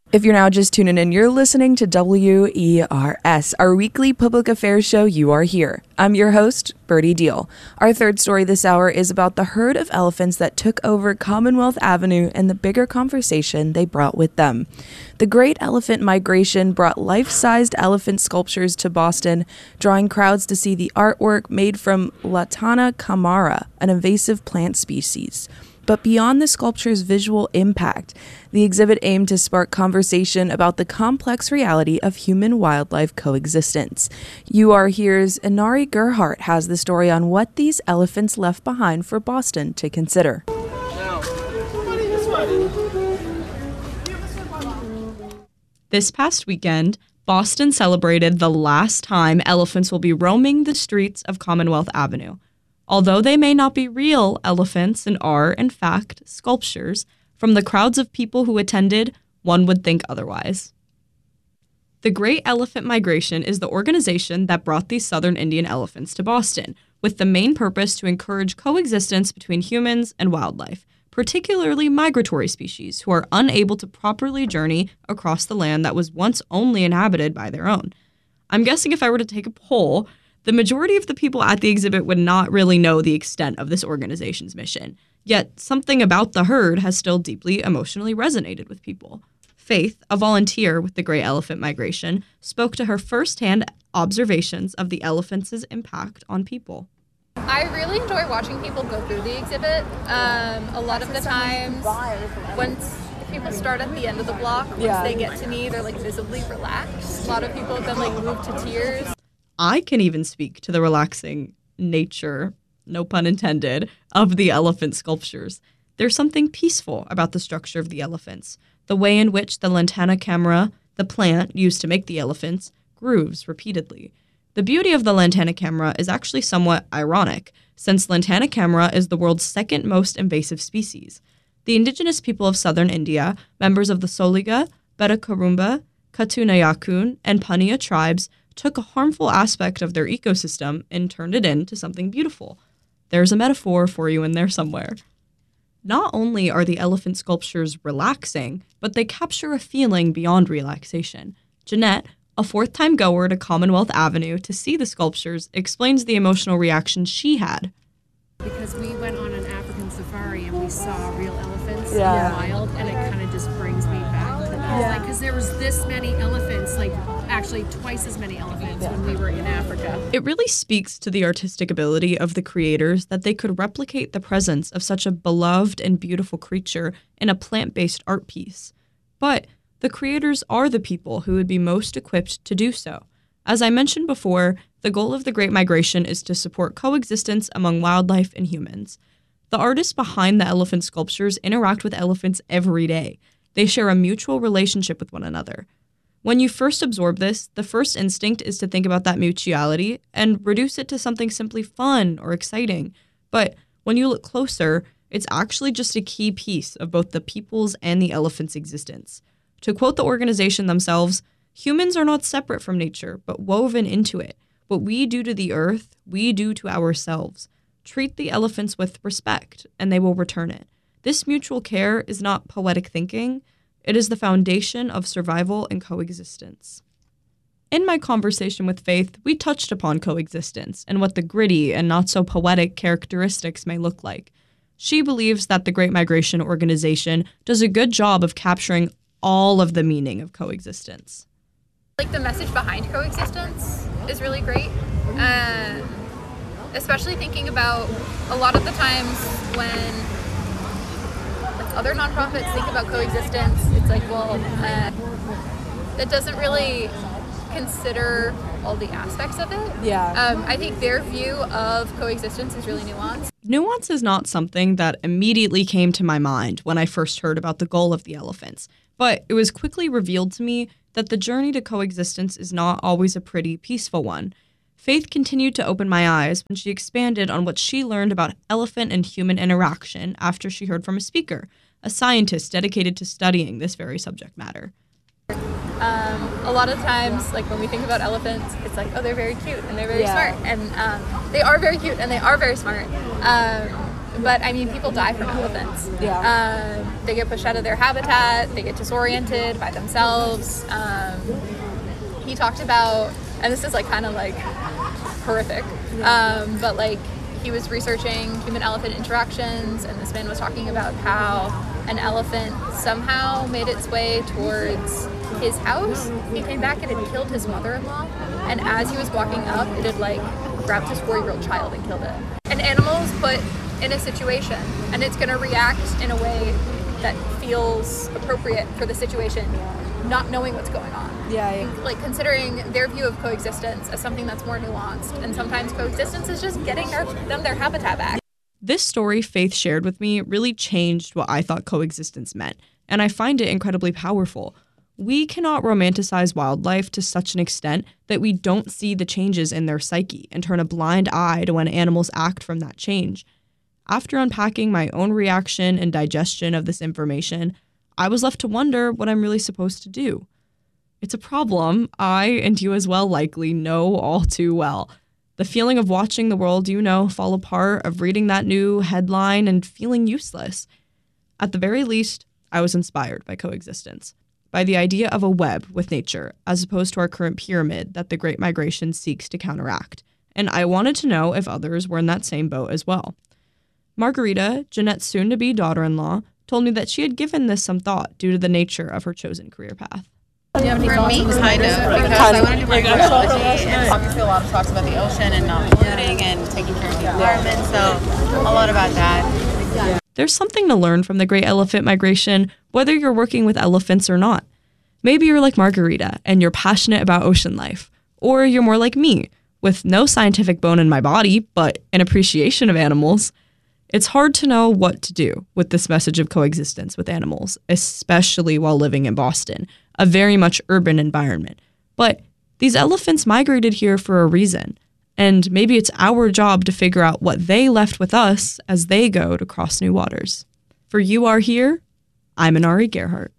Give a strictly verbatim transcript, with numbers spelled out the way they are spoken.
If you're now just tuning in, you're listening to W E R S, our weekly public affairs show, You Are Here. I'm your host, Birdie Deal. Our third story this hour is about the herd of elephants that took over Commonwealth Avenue and the bigger conversation they brought with them. The Great Elephant Migration brought life-sized elephant sculptures to Boston, drawing crowds to see the artwork made from Lantana camara, an invasive plant species. But beyond the sculpture's visual impact, the exhibit aimed to spark conversation about the complex reality of human-wildlife coexistence. You Are Here's Inari Gerhardt has the story on what these elephants left behind for Boston to consider. This past weekend, Boston celebrated the last time elephants will be roaming the streets of Commonwealth Avenue. Although they may not be real elephants and are, in fact, sculptures, from the crowds of people who attended, one would think otherwise. The Great Elephant Migration is the organization that brought these southern Indian elephants to Boston, with the main purpose to encourage coexistence between humans and wildlife, particularly migratory species who are unable to properly journey across the land that was once only inhabited by their own. I'm guessing if I were to take a poll, the majority of the people at the exhibit would not really know the extent of this organization's mission. Yet, something about the herd has still deeply emotionally resonated with people. Faith, a volunteer with the Great Elephant Migration, spoke to her firsthand observations of the elephants' impact on people. I really enjoy watching people go through the exhibit. Um, a lot of the times, once people start at the end of the block, once yeah. they get to me, they're like visibly relaxed. A lot of people have been like moved to tears. I can even speak to the relaxing nature, no pun intended, of the elephant sculptures. There's something peaceful about the structure of the elephants, the way in which the Lantana camara, the plant used to make the elephants, grooves repeatedly. The beauty of the Lantana camara is actually somewhat ironic, since Lantana camara is the world's second most invasive species. The indigenous people of southern India, members of the Soliga, Betakurumba, Katunayakun, and Pania tribes, took a harmful aspect of their ecosystem and turned it into something beautiful. There's a metaphor for you in there somewhere. Not only are the elephant sculptures relaxing, but they capture a feeling beyond relaxation. Jeanette, a fourth-time goer to Commonwealth Avenue to see the sculptures, explains the emotional reaction she had. Because we went on an African safari and we saw real elephants yeah. in the wild, and it kind of just brings me back to that. Yeah. Like, because there was this many elephants, like actually twice as many elephants yeah. when we were in Africa. It really speaks to the artistic ability of the creators that they could replicate the presence of such a beloved and beautiful creature in a plant-based art piece. But the creators are the people who would be most equipped to do so. As I mentioned before, the goal of the Great Migration is to support coexistence among wildlife and humans. The artists behind the elephant sculptures interact with elephants every day. They share a mutual relationship with one another. When you first absorb this, the first instinct is to think about that mutuality and reduce it to something simply fun or exciting. But when you look closer, it's actually just a key piece of both the people's and the elephant's existence. To quote the organization themselves, humans are not separate from nature, but woven into it. What we do to the earth, we do to ourselves. Treat the elephants with respect, and they will return it. This mutual care is not poetic thinking. It is the foundation of survival and coexistence. In my conversation with Faith, we touched upon coexistence and what the gritty and not so poetic characteristics may look like. She believes that the Great Migration Organization does a good job of capturing all of the meaning of coexistence. Like the message behind coexistence is really great, uh, especially thinking about a lot of the times when like other nonprofits think about coexistence, it's like, well, uh, that doesn't really consider all the aspects of it. Yeah. Um, I think their view of coexistence is really nuanced. Nuance is not something that immediately came to my mind when I first heard about the goal of the elephants, but it was quickly revealed to me that the journey to coexistence is not always a pretty, peaceful one. Faith continued to open my eyes when she expanded on what she learned about elephant and human interaction after she heard from a speaker, a scientist dedicated to studying this very subject matter. Um, a lot of times, like when we think about elephants, it's like, oh, they're very cute and they're very yeah. smart, and um, they are very cute and they are very smart. Um, but I mean, people die from elephants. Yeah. Um, they get pushed out of their habitat, they get disoriented by themselves. Um, he talked about, and this is like kind of like horrific, um, but like he was researching human-elephant interactions, and this man was talking about how an elephant somehow made its way towards his house. He came back and had killed his mother-in-law, and as he was walking up, it had like grabbed his four-year-old child and killed it. An animal is put in a situation, and it's going to react in a way that feels appropriate for the situation, not knowing what's going on. Yeah, yeah. Like considering their view of coexistence as something that's more nuanced, and sometimes coexistence is just getting their, them their habitat back. This story Faith shared with me really changed what I thought coexistence meant, and I find it incredibly powerful. We cannot romanticize wildlife to such an extent that we don't see the changes in their psyche and turn a blind eye to when animals act from that change. After unpacking my own reaction and digestion of this information, I was left to wonder what I'm really supposed to do. It's a problem I, and you as well likely, know all too well. The feeling of watching the world you know fall apart, of reading that new headline and feeling useless. At the very least, I was inspired by coexistence, by the idea of a web with nature, as opposed to our current pyramid that the Great Migration seeks to counteract. And I wanted to know if others were in that same boat as well. Margarita, Jeanette's soon-to-be daughter-in-law, told me that she had given this some thought due to the nature of her chosen career path. For me, kind of, because I want to do microbiology and talking to a lot of talks about the ocean and not polluting and taking care of the environment, so a lot about that. There's something to learn from the Great Elephant Migration, whether you're working with elephants or not. Maybe you're like Margarita and you're passionate about ocean life, or you're more like me, with no scientific bone in my body, but an appreciation of animals. It's hard to know what to do with this message of coexistence with animals, especially while living in Boston, a very much urban environment. But these elephants migrated here for a reason, and maybe it's our job to figure out what they left with us as they go to cross new waters. For You Are Here, I'm Inari Gerhart.